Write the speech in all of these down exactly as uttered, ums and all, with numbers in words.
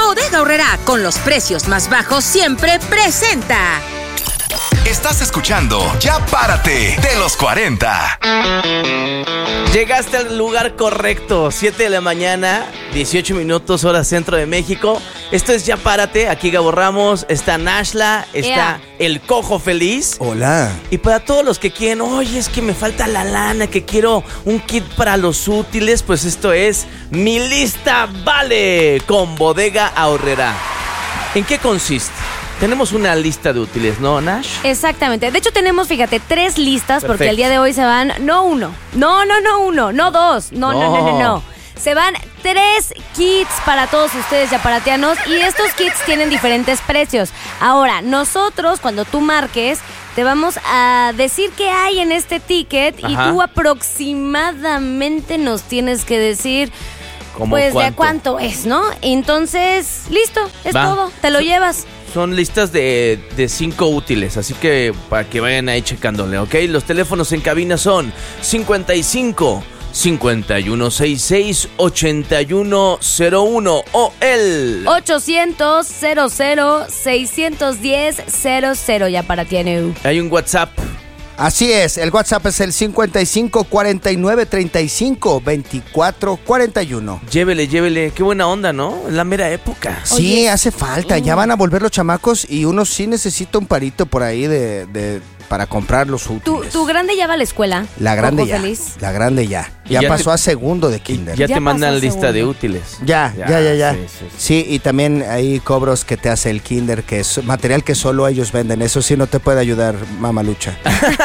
Bodega Aurrerá, con los precios más bajos siempre presenta. Estás escuchando Ya Párate de los cuarenta. Llegaste al lugar correcto, siete de la mañana, dieciocho minutos, hora centro de México. Esto es Ya Párate, aquí Gabo Ramos, está Nashla, está Yeah. el Cojo Feliz. Hola. Y para todos los que quieren, oye, es que me falta la lana, que quiero un kit para los útiles, pues esto es Mi Lista Vale con Bodega Aurrerá. ¿En qué consiste? Tenemos una lista de útiles, ¿no, Nash? Exactamente. De hecho, tenemos, fíjate, tres listas. Perfecto. Porque el día de hoy se van, no uno, no, no, no uno, no dos, no, no, no, no, no. Se van tres kits para todos ustedes yaparatianos y estos kits tienen diferentes precios. Ahora, nosotros, cuando tú marques, te vamos a decir qué hay en este ticket. Ajá. Y tú aproximadamente nos tienes que decir, ¿Cómo pues, cuánto? de cuánto es, ¿no? Entonces, listo, es Va. todo, te lo So- llevas. Son listas de, de cinco útiles, así que para que vayan ahí checándole, ¿ok? Los teléfonos en cabina son cincuenta y cinco, cincuenta y uno sesenta y seis, ochenta y uno cero uno o el... ochocientos, cero cero, seiscientos diez, cero cero ya para ti, N U. Hay un WhatsApp. Así es, el WhatsApp es el cincuenta y cinco, cuarenta y nueve, treinta y cinco, veinticuatro, cuarenta y uno. Llévele, llévele. Qué buena onda, ¿no? Es la mera época. Sí, Oye. hace falta, ya van a volver los chamacos y uno sí necesita un parito por ahí de, de para comprar los ¿Tu, útiles. tu grande ya va a la escuela? La grande Cojo ya, Feliz. la grande ya. Y Ya, ya pasó te- a segundo de kinder. Ya, Ya te mandan pasó lista de segundo. útiles. Ya, ya, ya, ya. Sí, sí, sí. Sí, y también hay cobros que te hace el kinder, que es material que solo ellos venden. Eso sí no te puede ayudar, mamalucha.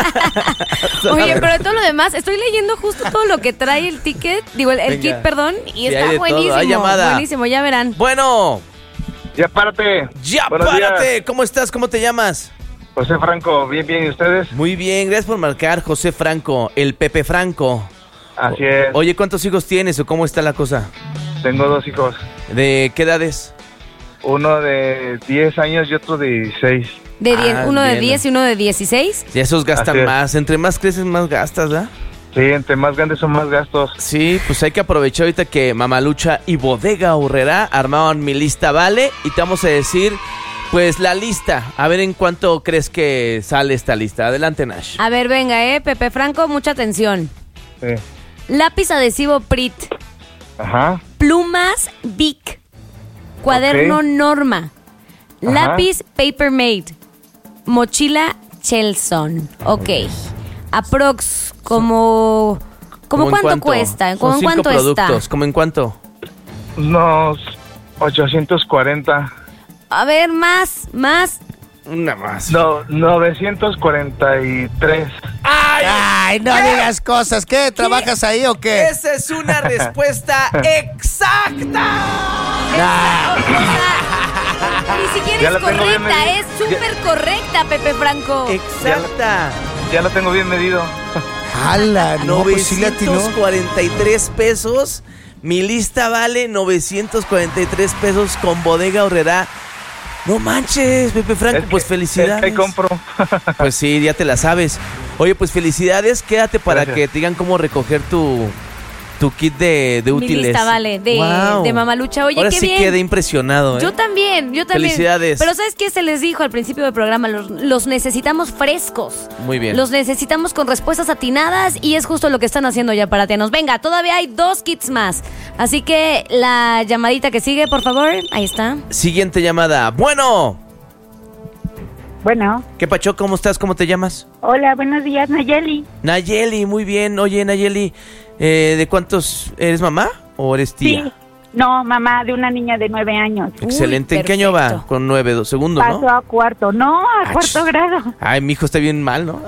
Oye, pero de todo lo demás, estoy leyendo justo todo lo que trae el ticket, digo, el, el Venga. kit, perdón, y Sí, está hay de todo. buenísimo, Hay llamada. buenísimo, ya verán. Bueno, Ya párate. ya Buenos párate. días. ¿Cómo estás? ¿Cómo te llamas? José Franco, bien, bien, ¿y ustedes? Muy bien, gracias por marcar, José Franco, el Pepe Franco. Así es. Oye, ¿cuántos hijos tienes o cómo está la cosa? Tengo dos hijos. ¿De qué edades? Uno de diez años y otro de dieciséis. De diez, Ah, uno de bien. diez y uno de dieciséis. Y esos gastan Así es. más. Entre más creces, más gastas, ¿verdad? Sí, entre más grandes son más gastos. Sí, pues hay que aprovechar ahorita que Mamalucha y Bodega Aurrerá armaron Mi Lista Vale y te vamos a decir, pues, la lista. A ver en cuánto crees que sale esta lista. Adelante, Nash. A ver, venga, eh, Pepe Franco, mucha atención. Sí. Lápiz adhesivo Prit, Ajá. plumas Bic, cuaderno Ok. Norma, Ajá. lápiz Paper Mate, mochila Chelson. Ok. Aprox, como... ¿Cómo en cuánto cuánto? cuesta? Son ¿Cómo en cinco cuánto productos. está? ¿Cómo en cuánto? Unos ochocientos cuarenta. A ver, más, más. Una más. No, novecientos cuarenta y tres. ¡Ay! Ay, no digas cosas. ¿Qué? ¿Trabajas ahí o qué? Esa es una respuesta exacta. Ah, Ni siquiera Ya es la tengo bien correcta, medida. es súper correcta, Pepe Franco. Exacta. Ya lo tengo bien medido. ¡Hala! No, pues sí le atinó. novecientos cuarenta y tres pesos. Mi lista vale novecientos cuarenta y tres pesos con Bodega Aurrerá. No manches, Pepe Franco, Es que- pues felicidades. es que ahí compro. Pues sí, ya te la sabes. Oye, pues felicidades, quédate para Gracias. que te digan cómo recoger tu, tu kit de, de Mi útiles. lista vale, de, Wow. de Mamalucha. Oye, Ahora qué sí bien. quedé impresionado, ¿eh? Yo también, yo también. Felicidades. Pero ¿sabes qué se les dijo al principio del programa? Los, los necesitamos frescos. Muy bien. Los necesitamos con respuestas atinadas y es justo lo que están haciendo ya para Tianos. Venga, todavía hay dos kits más. Así que la llamadita que sigue, por favor. Ahí está. Siguiente llamada. Bueno, Bueno, ¿qué pacho? ¿Cómo estás? ¿Cómo te llamas? hola, buenos días, Nayeli. Nayeli, muy bien. Oye, Nayeli, eh, ¿de cuántos eres mamá o eres tía? Sí, no, mamá de una niña de nueve años. Excelente. Uy, ¿En qué año va? perfecto. Con nueve, dos segundos, Pasó ¿no? a cuarto, no, a Ach. cuarto grado. Ay, mi hijo está bien mal, ¿no?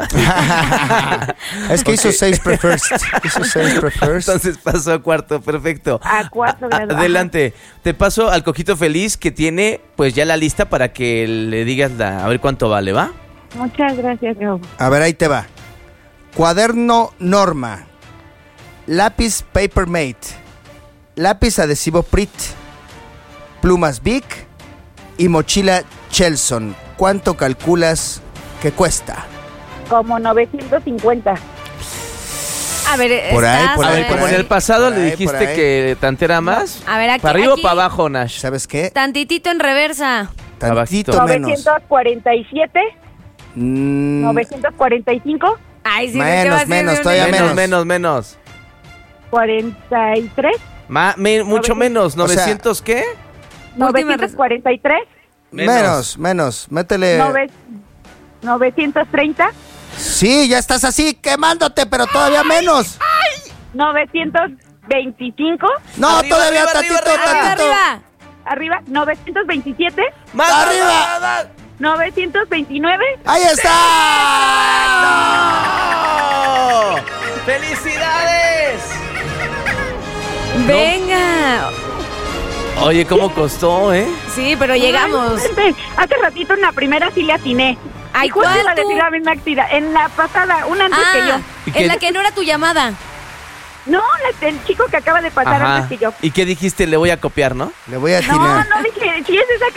Es que hizo seis prefers. Hizo seis prefers. Entonces pasó a cuarto, perfecto. A cuarto grado. Adelante. Te paso al Cojito Feliz que tiene pues ya la lista para que le digas la- a ver cuánto vale, ¿va? Muchas gracias, Gabo. A ver, ahí te va. Cuaderno Norma. Lápiz Paper Mate. Lápiz adhesivo Prit. Plumas Bic. Y mochila Chelson. ¿Cuánto calculas que cuesta? Como novecientos cincuenta. A ver, Por ahí, estás- por A ahí, ver, por como en ahí, el pasado por le ahí, por dijiste ahí. que tantera más. A ver, aquí- ¿Para arriba aquí- o para abajo, Nash? ¿Sabes qué? Tantitito en reversa. Tantito Abajito. menos. novecientos cuarenta y siete, Mm, novecientos cuarenta y cinco, Ay, sí, Menos, ¿qué va a ser menos, de un- todavía Menos, menos. menos, menos. cuarenta y tres, Ma- me- mucho menos. novecientos. O sea- ¿novecientos qué? novecientos cuarenta y tres, menos, menos. Métele. nove- novecientos treinta, Sí, ya estás así quemándote, pero todavía menos. novecientos veinticinco, No, Arriba, todavía arriba, tantito, arriba, arriba. Arriba, tantito. arriba. arriba, novecientos veintisiete, ¡Más Arriba. más, más! novecientos veintinueve, ¡Ahí está! ¡Oh! ¡Felicidades! Venga. Oye, ¿cómo costó, eh? Sí, pero llegamos. Ay, hace ratito en la primera sí le atiné. Ay, Y justo ¿cuál iba a tú? decir la misma actividad. En la pasada, una antes que yo. Ah, ¿Y en qué? la que no era tu llamada. No, la- el chico que acaba de pasar Ajá. antes que yo. ¿Y qué dijiste? Le voy a copiar, ¿no? Le voy a No, atinar. no dije, si es esa